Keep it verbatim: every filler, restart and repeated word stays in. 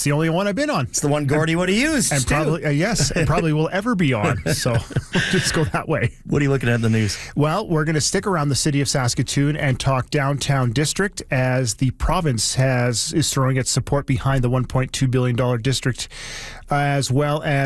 the only one I've been on. It's the one Gordy would have used. And too. probably, uh, yes, and probably will ever be on. So we'll just go that way. What are you looking at in the news? Well, we're going to stick around the city of Saskatoon and talk downtown district, as the province has is throwing its support behind the one point two billion dollars district, as well as